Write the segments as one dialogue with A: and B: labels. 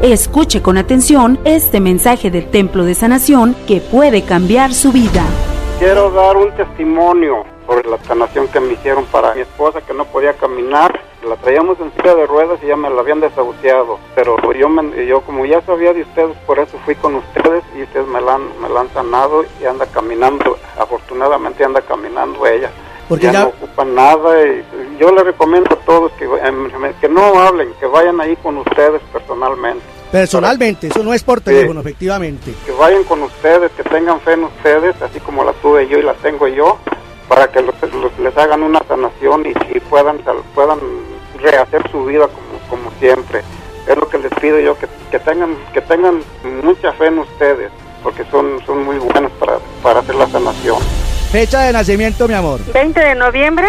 A: Escuche con atención este mensaje del Templo de Sanación que puede cambiar su vida.
B: Quiero dar un testimonio sobre la sanación que me hicieron para mi esposa que no podía caminar. La traíamos en silla de ruedas y ya me la habían desahuciado. Pero yo como ya sabía de ustedes, por eso fui con ustedes y ustedes me la han sanado y anda caminando. Afortunadamente anda caminando ella. Porque ya no ocupan nada. Y yo les recomiendo a todos que no hablen, que vayan ahí con ustedes personalmente.
C: Personalmente, eso no es por teléfono, efectivamente.
B: Que vayan con ustedes, que tengan fe en ustedes, así como la tuve yo y la tengo yo, para que les hagan una sanación y puedan rehacer su vida como siempre. Es lo que les pido yo, que tengan mucha fe en ustedes, porque son muy buenos para hacer la sanación.
C: Fecha de nacimiento, mi amor.
D: 20 de noviembre,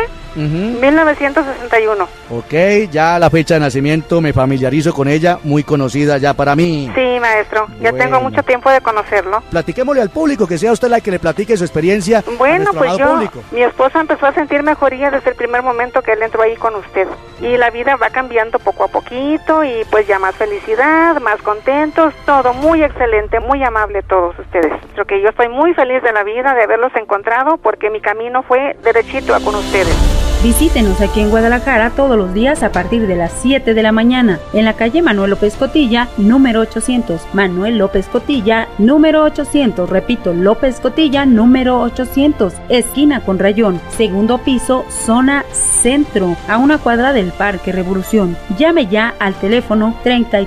D: 1961.
C: Ok, ya la fecha de nacimiento, me familiarizo con ella, muy conocida ya para mí.
D: Sí, maestro, ya tengo mucho tiempo de conocerlo.
C: Platiquémosle al público, que sea usted la que le platique su experiencia.
D: Bueno, pues mi esposa empezó a sentir mejoría desde el primer momento que él entró ahí con usted. Y la vida va cambiando poco a poquito y pues ya más felicidad, más contentos, todo muy excelente, muy amable todos ustedes. Creo que yo estoy muy feliz de la vida de haberlos encontrado porque mi camino fue derechito a con ustedes.
A: Visítenos aquí en Guadalajara todos los días a partir de las 7 de la mañana en la calle Manuel López Cotilla, número 800. Manuel López Cotilla, número 800. Repito, López Cotilla, número 800. Esquina con Rayón, segundo piso, zona centro, a una cuadra del Parque Revolución. Llame ya al teléfono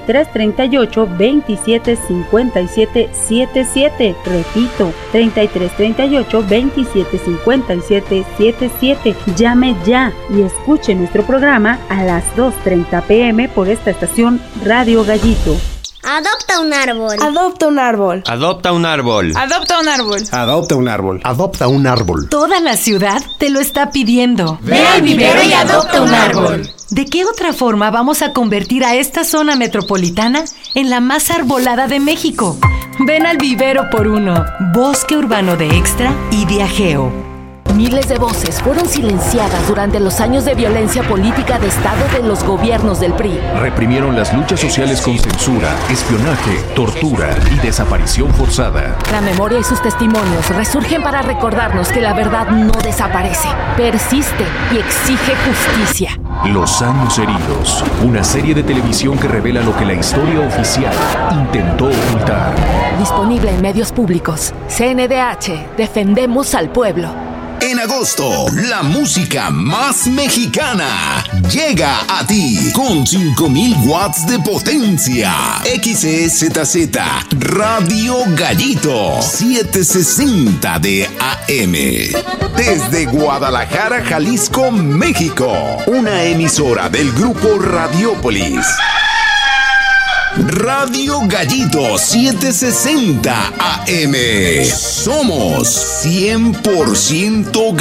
A: 3338 27 57 77. Repito, 3338 27 57 77. Llame ya y escuche nuestro programa a las 2:30 p.m. por esta estación Radio Gallito.
E: Adopta un árbol.
F: Adopta un árbol.
G: Adopta un árbol.
F: Adopta un árbol.
H: Adopta un árbol.
I: Adopta un árbol.
J: Toda la ciudad te lo está pidiendo.
E: Ve al vivero y adopta un árbol.
J: ¿De qué otra forma vamos a convertir a esta zona metropolitana en la más arbolada de México? Ven al vivero por uno. Bosque urbano de Extra y de Ajeo.
K: Miles de voces fueron silenciadas durante los años de violencia política de Estado de los gobiernos del PRI.
L: Reprimieron las luchas sociales con censura, espionaje, tortura y desaparición forzada.
K: La memoria y sus testimonios resurgen para recordarnos que la verdad no desaparece, persiste y exige justicia.
L: Los años heridos, una serie de televisión que revela lo que la historia oficial intentó ocultar.
K: Disponible en medios públicos. CNDH, defendemos al pueblo.
M: En agosto, la música más mexicana llega a ti con 5000 watts de potencia. XEZZ Radio Gallito 760 de AM. Desde Guadalajara, Jalisco, México. Una emisora del grupo Radiopolis. Radio Gallito 760 AM. Somos 100%